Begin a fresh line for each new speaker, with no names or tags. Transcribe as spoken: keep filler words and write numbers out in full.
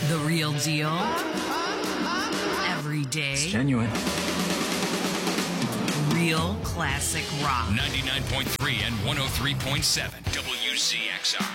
The real deal. Every day.
It's genuine.
Real classic rock.
ninety-nine point three and one oh three point seven W Z X R.